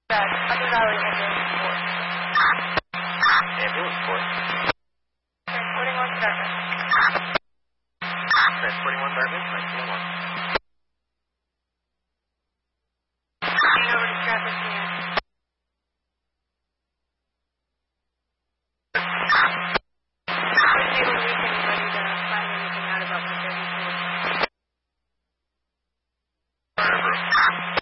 Ambulance Force. Transporting 1 to Dartmouth. Transporting 1 Dartmouth, 1901. Hand over to Stratford, PA. Wasn't able to reach anybody to find anything out about 134. Whatever.